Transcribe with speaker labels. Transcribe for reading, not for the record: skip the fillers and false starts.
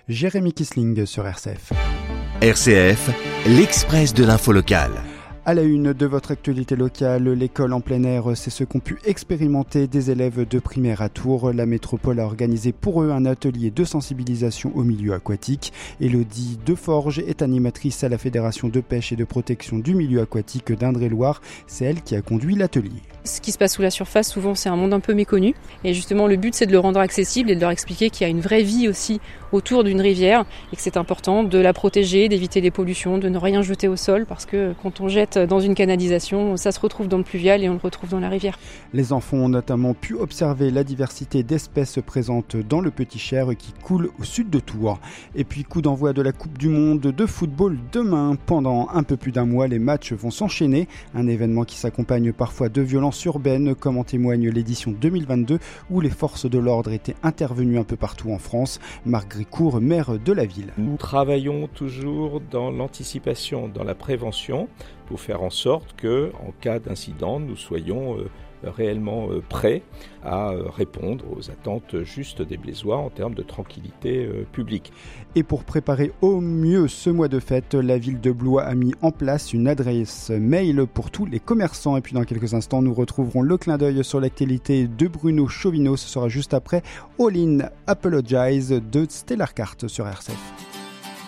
Speaker 1: Jérémy Kissling sur RCF.
Speaker 2: RCF, l'Express de l'info locale.
Speaker 1: À la une de votre actualité locale, l'école en plein air, c'est ce qu'ont pu expérimenter des élèves de primaire à Tours. La métropole a organisé pour eux un atelier de sensibilisation au milieu aquatique. Élodie Deforge est animatrice à la Fédération de pêche et de protection du milieu aquatique d'Indre-et-Loire. C'est elle qui a conduit l'atelier.
Speaker 3: Ce qui se passe sous la surface, souvent, c'est un monde un peu méconnu. Et justement, le but, c'est de le rendre accessible et de leur expliquer qu'il y a une vraie vie aussi autour d'une rivière et que c'est important de la protéger, d'éviter les pollutions, de ne rien jeter au sol parce que quand on jette dans une canalisation, ça se retrouve dans le pluvial et on le retrouve dans la rivière.
Speaker 1: Les enfants ont notamment pu observer la diversité d'espèces présentes dans le Petit Cher qui coule au sud de Tours. Et puis, coup d'envoi de la Coupe du Monde de football demain. Pendant un peu plus d'un mois, les matchs vont s'enchaîner. Un événement qui s'accompagne parfois de violences urbaines, comme en témoigne l'édition 2022, où les forces de l'ordre étaient intervenues un peu partout en France. Marc Gricourt, maire de la ville.
Speaker 4: Nous travaillons toujours dans l'anticipation, dans la prévention, pour faire en sorte que, en cas d'incident, nous soyons réellement prêts à répondre aux attentes justes des Blésois en termes de tranquillité publique.
Speaker 1: Et pour préparer au mieux ce mois de fête, la ville de Blois a mis en place une adresse mail pour tous les commerçants. Et puis dans quelques instants, nous retrouverons le clin d'œil sur l'actualité de Bruno Chauvineau. Ce sera juste après All In Apologize de Stellar Kart sur RCF.